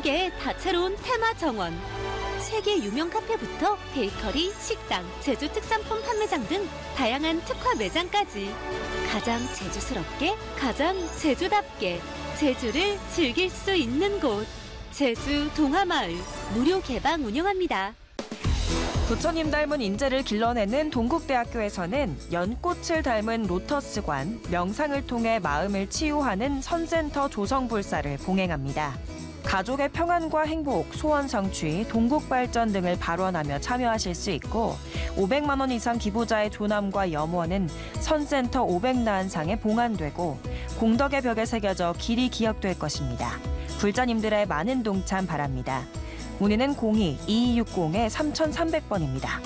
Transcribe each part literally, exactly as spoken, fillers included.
세계의 다채로운 테마 정원. 세계 유명 카페부터 베이커리, 식당, 제주 특산품 판매장 등 다양한 특화 매장까지 가장 제주스럽게, 가장 제주답게 제주를 즐길 수 있는 곳. 제주 동화마을 무료 개방 운영합니다. 부처님 닮은 인재를 길러내는 동국대학교에서는 연꽃을 닮은 로터스관, 명상을 통해 마음을 치유하는 선센터 조성불사를 봉행합니다. 가족의 평안과 행복, 소원 성취, 동국 발전 등을 발언하며 참여하실 수 있고 오백만 원 이상 기부자의 조남과 염원은 선센터 오백나한상에 봉안되고 공덕의 벽에 새겨져 길이 기억될 것입니다. 불자님들의 많은 동참 바랍니다. 문의는 공이 이이육공 삼삼공 번입니다.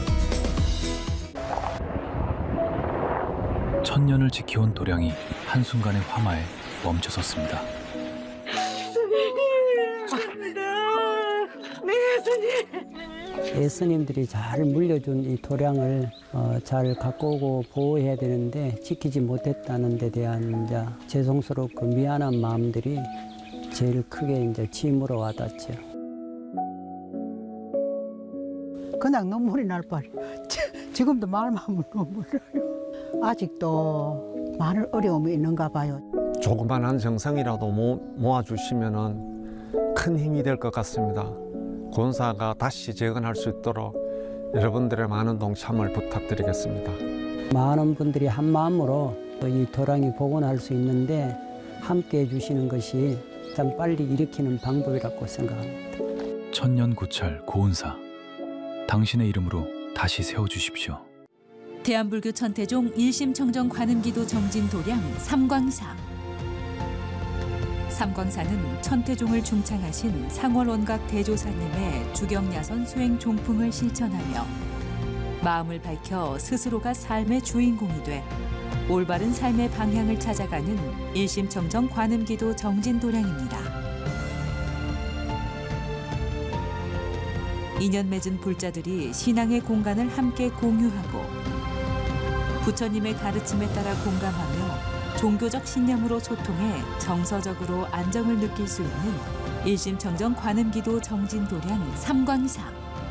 천년을 지켜온 도량이 한순간의 화마에 멈춰섰습니다. 예수님들이 잘 물려준 이 도량을 어, 잘 갖고 오고 보호해야 되는데 지키지 못했다는 데 대한 이제 죄송스럽고 미안한 마음들이 제일 크게 이제 짐으로 와닿죠. 그냥 눈물이 날 뻔. 지금도 말만 하면 눈물 나요. 아직도 많은 어려움이 있는가 봐요. 조그만한 정성이라도 모아주시면 큰 힘이 될 것 같습니다. 권사가 다시 재건할 수 있도록 여러분들의 많은 동참을 부탁드리겠습니다. 많은 분들이 한 마음으로 이 도량이 복원할 수 있는데 함께해 주시는 것이 참 빨리 일으키는 방법이라고 생각합니다. 천년 고찰 고은사, 당신의 이름으로 다시 세워주십시오. 대한불교 천태종 일심청정 관음기도 정진 도량 삼광사. 삼광사는 천태종을 중창하신 상월원각 대조사님의 주경야선 수행 종풍을 실천하며 마음을 밝혀 스스로가 삶의 주인공이 돼 올바른 삶의 방향을 찾아가는 일심청정 관음기도 정진 도량입니다. 인연 맺은 불자들이 신앙의 공간을 함께 공유하고 부처님의 가르침에 따라 공감하며 종교적 신념으로 소통해 정서적으로 안정을 느낄 수 있는 일심청정 관음기도 정진 도량 삼광사.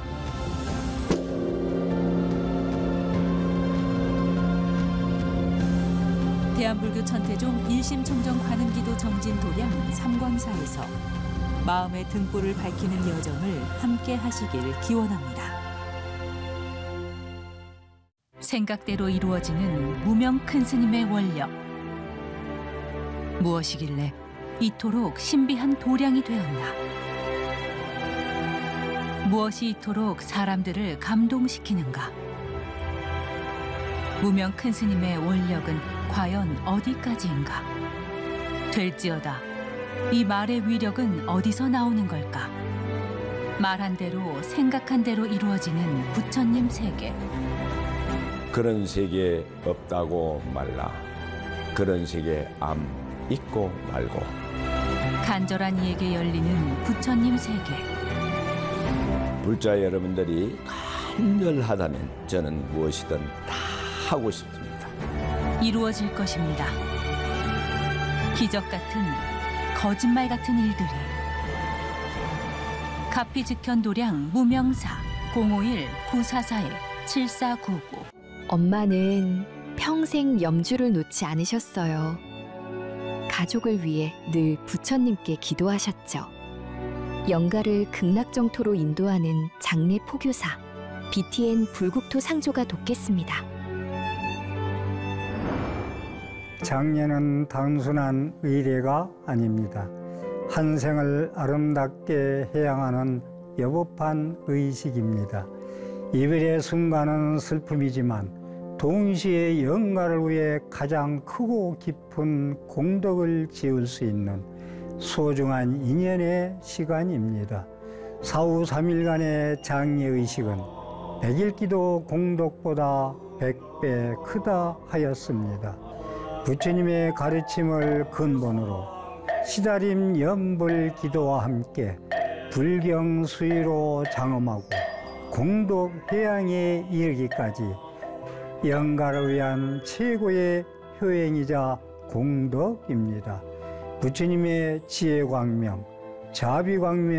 대한불교 천태종 일심청정 관음기도 정진 도량 삼광사에서 마음의 등불을 밝히는 여정을 함께 하시길 기원합니다. 생각대로 이루어지는 무명 큰 스님의 원력. 무엇이길래 이토록 신비한 도량이 되었나? 무엇이 이토록 사람들을 감동시키는가? 무명 큰 스님의 원력은 과연 어디까지인가? 될지어다. 이 말의 위력은 어디서 나오는 걸까? 말한 대로 생각한 대로 이루어지는 부처님 세계. 그런 세계 없다고 말라. 그런 세계 암 있고 말고. 간절한 이에게 열리는 부처님 세계. 불자 여러분들이 간절하다면 저는 무엇이든 다 하고 싶습니다. 이루어질 것입니다. 기적 같은, 거짓말 같은 일들이. 가피즉현 도량 무명사 공오일 구사사일 칠사구구. 엄마는 평생 염주를 놓지 않으셨어요. 가족을 위해 늘 부처님께 기도하셨죠. 영가를 극락정토로 인도하는 장례 포교사 비티엔 불국토 상조가 돕겠습니다. 장례는 단순한 의례가 아닙니다. 한 생을 아름답게 해양하는 여법한 의식입니다. 이별의 순간은 슬픔이지만 동시에 영가를 위해 가장 크고 깊은 공덕을 지을 수 있는 소중한 인연의 시간입니다. 사후 삼 일간의 장례의식은 백일기도 공덕보다 백 배 크다 하였습니다. 부처님의 가르침을 근본으로 시다림 염불 기도와 함께 불경 수의로 장엄하고 공덕 해양에 이르기까지 영가를 위한 최고의 효행이자 공덕입니다. 부처님의 지혜 광명, 자비광명